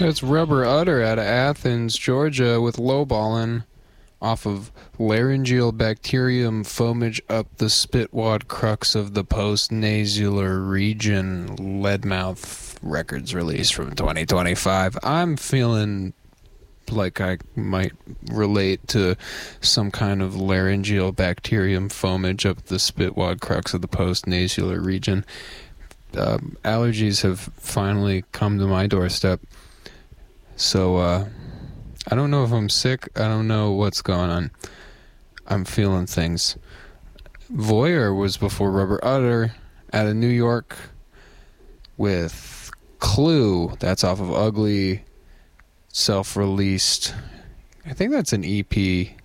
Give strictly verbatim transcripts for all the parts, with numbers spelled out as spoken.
That's Rubber Udder out of Athens, Georgia, with Lowballin' off of Laryngeal Bacterium Foamage Up the Spitwad Crux of the Postnasular Region, Leadmouth Records release from twenty twenty-five. I'm feeling like I might relate to some kind of laryngeal bacterium foamage up the spitwad crux of the postnasular region. Uh, allergies have finally come to my doorstep. So, uh, I don't know if I'm sick. I don't know what's going on. I'm feeling things. Voyeur was before Rubber Udder out of New York with Clue. That's off of Ugly, self-released. I think that's an E P.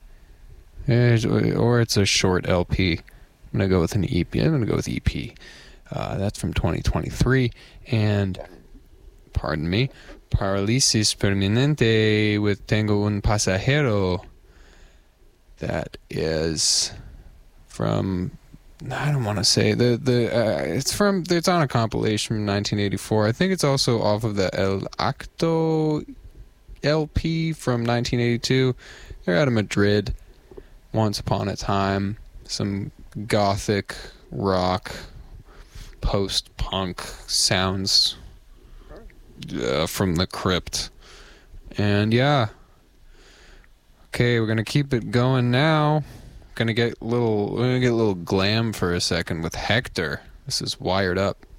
Or it's a short L P. I'm going to go with an E P. I'm going to go with E P. Uh, that's from twenty twenty-three. And, pardon me, Parálisis Permanente with Tengo un Pasajero. That is from, I don't want to say, the the uh, it's from, it's on a compilation from nineteen eighty-four. I think it's also off of the El Acto L P from nineteen eighty-two. They're out of Madrid. Once upon a time. Some gothic rock, post-punk sounds uh, from the crypt. And yeah. Okay, we're gonna keep it going now. Gonna get a little we're gonna get a little glam for a second with Hector. This is Wired Up.